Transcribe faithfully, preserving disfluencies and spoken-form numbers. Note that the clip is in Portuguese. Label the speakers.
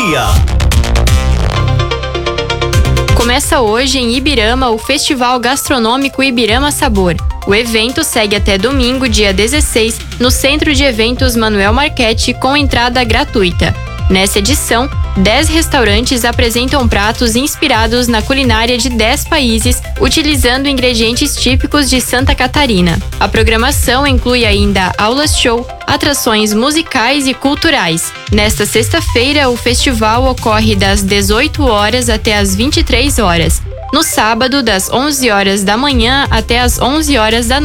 Speaker 1: dia.
Speaker 2: Começa hoje em Ibirama o Festival Gastronômico Ibirama Sabor. O evento segue até domingo, dia dezesseis, no Centro de Eventos Manuel Marchetti, com entrada gratuita. Nessa edição, dez restaurantes apresentam pratos inspirados na culinária de dez países, utilizando ingredientes típicos de Santa Catarina. A programação inclui ainda aulas-show, atrações musicais e culturais. Nesta sexta-feira, o festival ocorre das dezoito horas até as vinte e três horas. No sábado, das onze horas da manhã até as onze horas da noite.